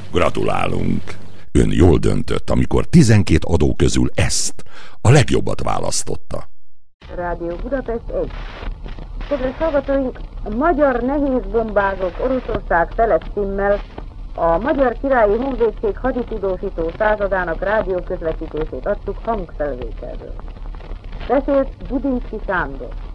Gratulálunk! Ön jól döntött, amikor 12 adó közül ezt, a legjobbat választotta. Rádió Budapest 1. Kedves hallgatóink, a magyar nehézbombázók Oroszország feles címmel a Magyar Királyi Honvédség haditudósító századának rádió közvetítését adtuk hangfelvételből. Beszélt Budinszky Sándor.